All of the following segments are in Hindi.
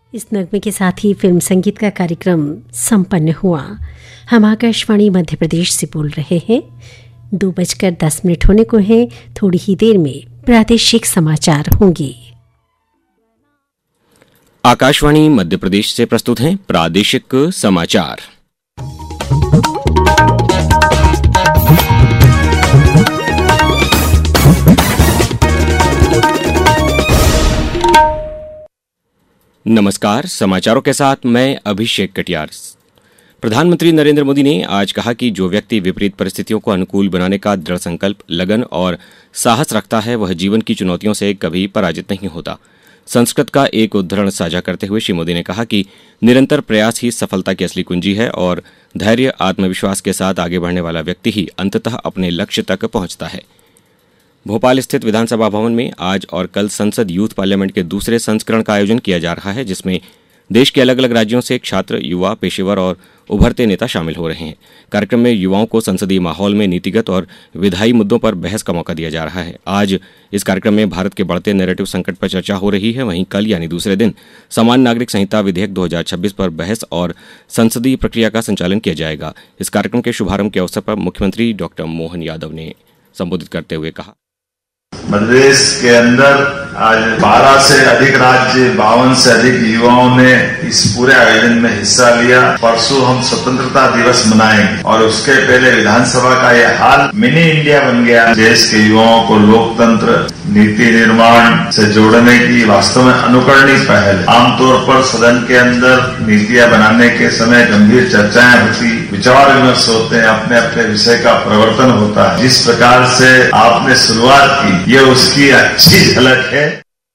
इस नगमे के साथ ही फिल्म संगीत का कार्यक्रम संपन्न हुआ। हम आकाशवाणी मध्य प्रदेश से बोल रहे हैं। 2:10 होने को है। थोड़ी ही देर में प्रादेशिक समाचार होंगे। आकाशवाणी मध्य प्रदेश से प्रस्तुत हैं प्रादेशिक समाचार। नमस्कार, समाचारों के साथ मैं अभिषेक कटियार। प्रधानमंत्री नरेंद्र मोदी ने आज कहा कि जो व्यक्ति विपरीत परिस्थितियों को अनुकूल बनाने का दृढ़ संकल्प, लगन और साहस रखता है वह जीवन की चुनौतियों से कभी पराजित नहीं होता। संस्कृत का एक उद्धरण साझा करते हुए श्री मोदी ने कहा कि निरंतर प्रयास ही सफलता की असली कुंजी है और धैर्य, आत्मविश्वास के साथ आगे बढ़ने वाला व्यक्ति ही अंततः अपने लक्ष्य तक पहुंचता है। भोपाल स्थित विधानसभा भवन में आज और कल संसद यूथ पार्लियामेंट के दूसरे संस्करण का आयोजन किया जा रहा है, जिसमें देश के अलग अलग राज्यों से छात्र, युवा, पेशेवर और उभरते नेता शामिल हो रहे हैं। कार्यक्रम में युवाओं को संसदीय माहौल में नीतिगत और विधायी मुद्दों पर बहस का मौका दिया जा रहा है। आज इस कार्यक्रम में भारत के बढ़ते नैरेटिव संकट पर चर्चा हो रही है। वहीं कल यानी दूसरे दिन समान नागरिक संहिता विधेयक 2026 पर बहस और संसदीय प्रक्रिया का संचालन किया जाएगा। इस कार्यक्रम के शुभारंभ के अवसर पर मुख्यमंत्री डॉक्टर मोहन यादव ने संबोधित करते हुए कहा, मध्य प्रदेश के अंदर आज 12 से अधिक राज्य, 52 से अधिक युवाओं ने इस पूरे आयोजन में हिस्सा लिया। परसों हम स्वतंत्रता दिवस मनाएंगे और उसके पहले विधानसभा का यह हाल मिनी इंडिया बन गया। देश के युवाओं को लोकतंत्र, नीति निर्माण से जोड़ने की वास्तव में अनुकरणीय पहल। आमतौर पर सदन के अंदर नीतियां बनाने के समय गंभीर चर्चाएं होती, विचार विमर्श होते हैं, अपने अपने विषय का प्रवर्तन होता है। जिस प्रकार से आपने शुरुआत की, ये उसकी अच्छी झलक है।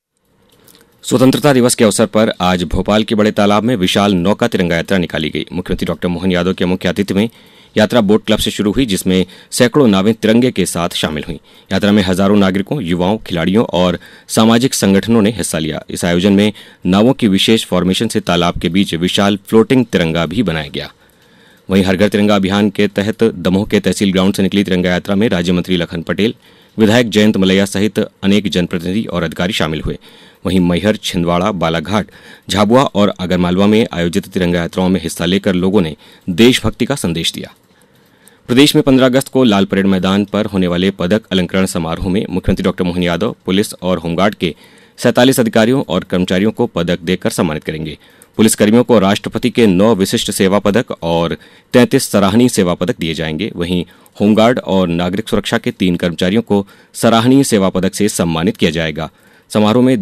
स्वतंत्रता दिवस के अवसर पर आज भोपाल के बड़े तालाब में विशाल नौका तिरंगा यात्रा निकाली गई। मुख्यमंत्री डॉक्टर मोहन यादव के मुख्य आतिथ्य में यात्रा बोट क्लब से शुरू हुई, जिसमें सैकड़ों नावें तिरंगे के साथ शामिल हुई। यात्रा में हजारों नागरिकों, युवाओं, खिलाड़ियों और सामाजिक संगठनों ने हिस्सा लिया। इस आयोजन में नावों की विशेष फॉर्मेशन से तालाब के बीच विशाल फ्लोटिंग तिरंगा भी बनाया गया। वहीं हर घर तिरंगा अभियान के तहत दमोह के तहसील ग्राउंड से निकली तिरंगा यात्रा में राज्य मंत्री लखन पटेल, विधायक जयंत मलैया सहित अनेक जनप्रतिनिधि और अधिकारी शामिल हुए। वहीं मैहर, छिंदवाड़ा, बालाघाट, झाबुआ और आगरमालवा में आयोजित तिरंगा यात्राओं में हिस्सा लेकर लोगों ने देशभक्ति का संदेश दिया। प्रदेश में 15 अगस्त को लाल परेड मैदान पर होने वाले पदक अलंकरण समारोह में मुख्यमंत्री डॉक्टर मोहन यादव पुलिस और होमगार्ड के 47 अधिकारियों और कर्मचारियों को पदक देकर सम्मानित करेंगे। पुलिसकर्मियों को राष्ट्रपति के 9 विशिष्ट सेवा पदक और 33 सराहनीय सेवा पदक दिए जाएंगे। वहीं होमगार्ड और नागरिक सुरक्षा के 3 कर्मचारियों को सराहनीय सेवा पदक से सम्मानित किया जाएगा। समारोह में